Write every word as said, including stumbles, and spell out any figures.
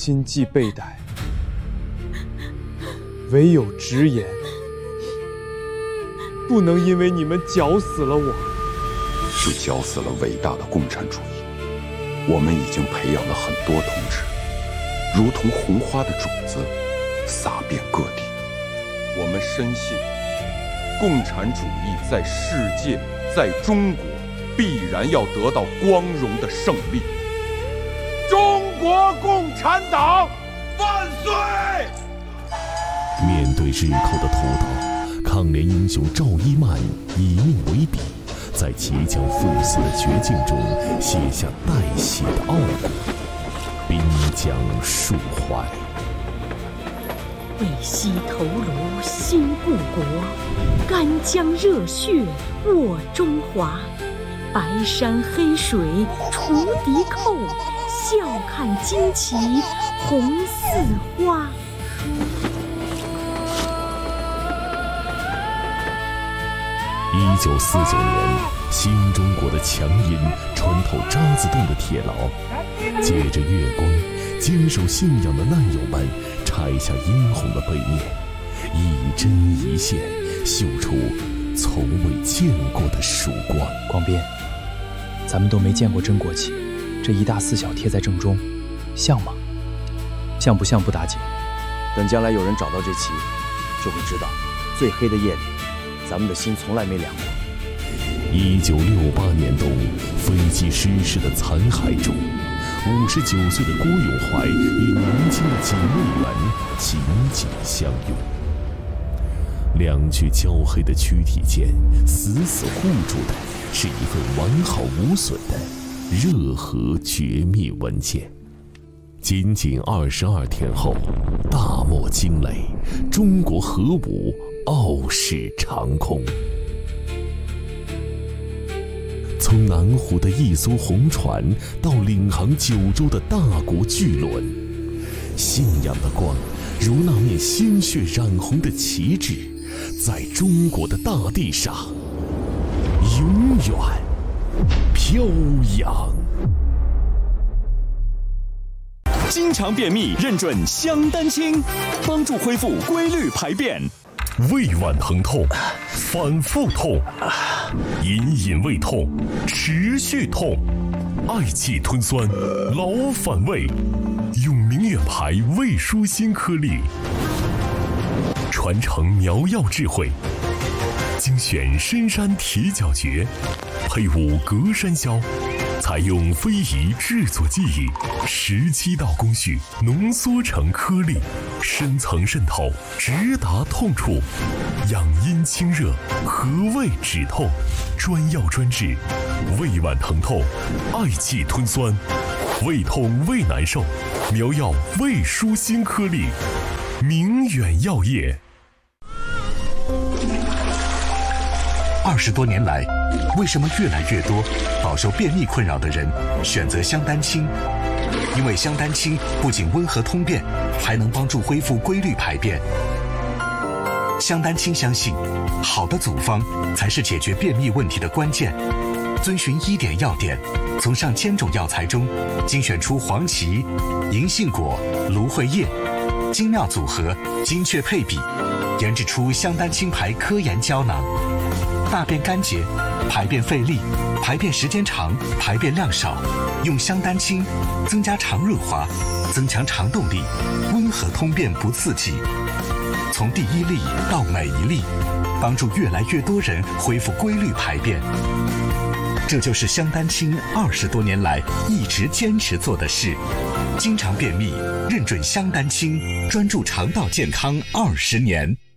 今既被逮，唯有直言，不能因为你们绞死了我， 就绞死了伟大的共产主义。我们已经培养了很多同志，如同红花的种子，撒遍各地。我们深信，共产主义在世界，在中国，必然要得到光荣的胜利。中国共产党万岁！ 面对日寇的屠刀，抗联英雄赵一曼以命为笔，在即将赴死的绝境中写下带血的傲骨，滨江述怀。 为惜头颅新故国，干将热血握中华。白山黑水除敌寇，笑看旌旗红似花。 一九四九年，新中国的强音穿透渣滓洞的铁牢，借着月光，坚守信仰的难友们拆下殷红的背面，一针一线绣出从未见过的曙光。 广编，咱们都没见过真国旗，这一大四小贴在正中，像吗？像不像不打紧， 等将来有人找到这旗，就会知道，最黑的夜里，咱们的心从来没凉过。 一九六八年冬，飞机失事的残骸中，五十九岁的郭永怀与年轻的警卫员紧紧相拥，两具焦黑的躯体间，死死护住的是一份完好无损的热河绝密文件。仅仅二十二天后，大漠惊雷，中国核武傲视长空。从南湖的一艘红船到领航九州的大国巨轮，信仰的光如那面鲜血染红的旗帜，在中国的大地上永远飘扬。 经常便秘认准香丹清，帮助恢复规律排便。 胃脘疼痛，反复痛，隐隐胃痛，持续痛，嗳气吞酸，老反胃，用明远牌胃舒心颗粒，传承苗药智慧，精选深山铁角蕨，配伍隔山椒，采用非遗制作技艺，十七道工序浓缩成颗粒，深层渗透，直达痛处，养阴清热，和胃止痛，专药专治，胃脘疼痛，嗳气吞酸，胃痛胃难受，苗药胃舒心颗粒，明远药业。 二十多年来，为什么越来越多饱受便秘困扰的人选择香丹清？因为香丹清不仅温和通便，还能帮助恢复规律排便。香丹清相信，好的组方才是解决便秘问题的关键。遵循医典药典，从上千种药材中精选出黄芪、银杏果、芦荟叶，精妙组合，精确配比，研制出香丹清牌科研胶囊。大便干结，排便费力，排便时间长，排便量少，用香丹清增加肠润滑，增强肠动力，温和通便不刺激。从第一粒到每一粒，帮助越来越多人恢复规律排便。这就是香丹清二十多年来一直坚持做的事。经常便秘，认准香丹清，专注肠道健康二十年。